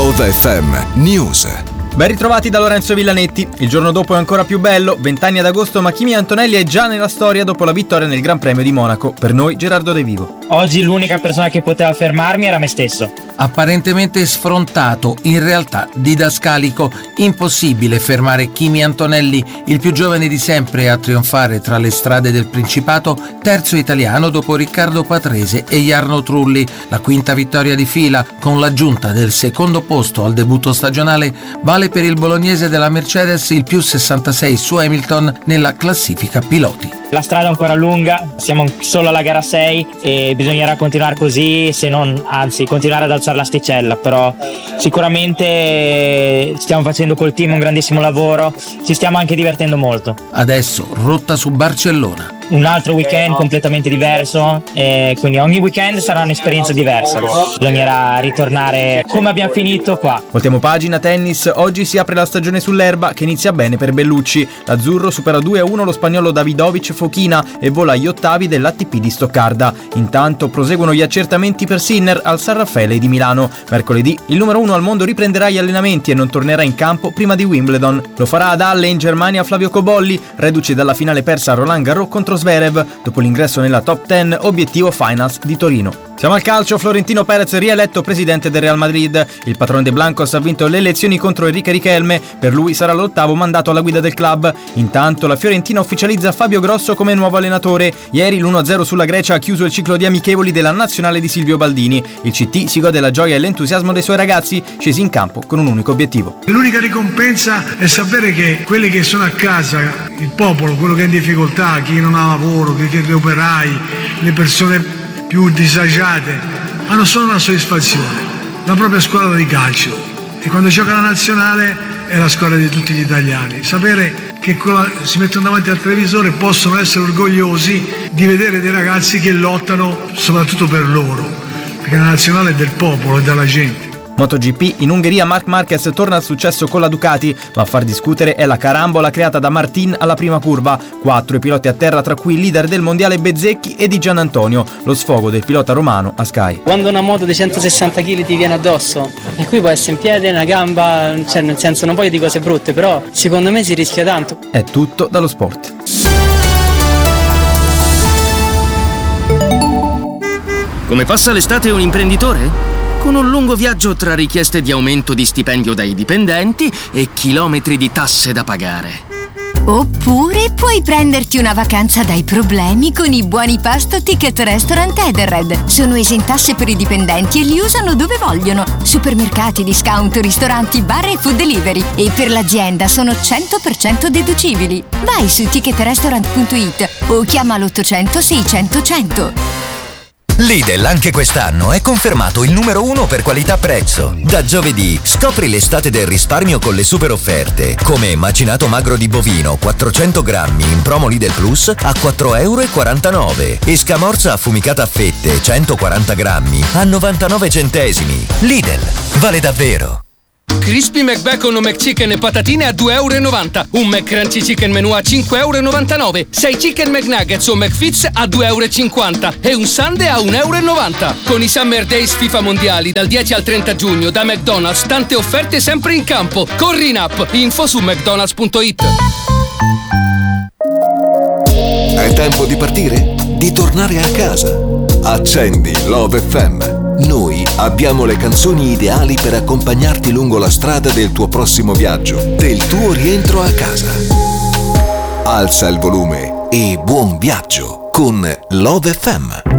Love FM News. Ben ritrovati da Lorenzo Villanetti. Il giorno dopo è ancora più bello, 20 anni ad agosto, ma Kimi Antonelli è già nella storia dopo la vittoria nel Gran Premio di Monaco. Per noi Gerardo De Vivo. Oggi l'unica persona che poteva fermarmi era me stesso. Apparentemente sfrontato, in realtà didascalico, impossibile fermare Kimi Antonelli, il più giovane di sempre a trionfare tra le strade del Principato, terzo italiano dopo Riccardo Patrese e Jarno Trulli. La quinta vittoria di fila, con l'aggiunta del secondo posto al debutto stagionale, vale per il bolognese della Mercedes il più 66 su Hamilton nella classifica piloti. La strada è ancora lunga, siamo solo alla gara 6 e bisognerà continuare così, se non, anzi, continuare ad alzare l'asticella, però sicuramente stiamo facendo col team un grandissimo lavoro, ci stiamo anche divertendo molto. Adesso rotta su Barcellona. Un altro weekend completamente diverso, e quindi ogni weekend sarà un'esperienza diversa. Bisognerà ritornare come abbiamo finito qua. Voltiamo pagina tennis. Oggi si apre la stagione sull'erba che inizia bene per Bellucci. L'azzurro supera 2-1 lo spagnolo Davidovic Fokina e vola agli ottavi dell'ATP di Stoccarda. Intanto proseguono gli accertamenti per Sinner al San Raffaele di Milano. Mercoledì il numero 1 al mondo riprenderà gli allenamenti e non tornerà in campo prima di Wimbledon. Lo farà ad Halle in Germania Flavio Cobolli, reduce dalla finale persa a Roland Garros contro Zverev, dopo l'ingresso nella top 10, obiettivo Finals di Torino. Siamo al calcio. Florentino Perez rieletto presidente del Real Madrid. Il patrone dei Blancos ha vinto le elezioni contro Enrique Riquelme. Per lui sarà l'8º mandato alla guida del club. Intanto la Fiorentina ufficializza Fabio Grosso come nuovo allenatore. Ieri l'1-0 sulla Grecia ha chiuso il ciclo di amichevoli della nazionale di Silvio Baldini. Il CT si gode la gioia e l'entusiasmo dei suoi ragazzi, scesi in campo con un unico obiettivo. L'unica ricompensa è sapere che quelli che sono a casa, il popolo, quello che è in difficoltà, chi non ha lavoro, gli operai, le persone più disagiate, hanno solo una soddisfazione, la propria squadra di calcio, e quando gioca la nazionale è la squadra di tutti gli italiani. Sapere che si mettono davanti al televisore possono essere orgogliosi di vedere dei ragazzi che lottano soprattutto per loro, perché la nazionale è del popolo e della gente. MotoGP, in Ungheria Marc Marquez torna al successo con la Ducati, ma a far discutere è la carambola creata da Martin alla prima curva. 4 i piloti a terra, tra cui il leader del mondiale Bezzecchi e Di Gianantonio, lo sfogo del pilota romano a Sky. Quando una moto di 160 kg ti viene addosso, e qui può essere in piede, una gamba, cioè nel senso non voglio di cose brutte, però secondo me si rischia tanto. È tutto dallo sport. Come passa l'estate un imprenditore? Con un lungo viaggio tra richieste di aumento di stipendio dai dipendenti e chilometri di tasse da pagare. Oppure puoi prenderti una vacanza dai problemi con i buoni pasto Ticket Restaurant Edenred. Sono esentasse per i dipendenti e li usano dove vogliono. Supermercati, discount, ristoranti, bar e food delivery. E per l'azienda sono 100% deducibili. Vai su ticketrestaurant.it o chiama l'800 600 100. Lidl anche quest'anno è confermato il numero 1 per qualità-prezzo. Da giovedì scopri l'estate del risparmio con le super offerte, come macinato magro di bovino 400 grammi in promo Lidl Plus a 4,49 € e scamorza affumicata a fette 140 grammi a 99 centesimi. Lidl, vale davvero! Crispy McBacon o McChicken e patatine a 2,90 €. Un McCrunchy Chicken Menù a 5,99 €. 6 Chicken McNuggets o McFits a 2,50 € e un Sundae a 1,90 €. Con i Summer Days FIFA Mondiali dal 10 al 30 giugno da McDonald's, tante offerte sempre in campo. Corri in app, info su mcdonalds.it. È tempo di partire? Di tornare a casa? Accendi Love FM. Noi abbiamo le canzoni ideali per accompagnarti lungo la strada del tuo prossimo viaggio, del tuo rientro a casa. Alza il volume e buon viaggio con Love FM.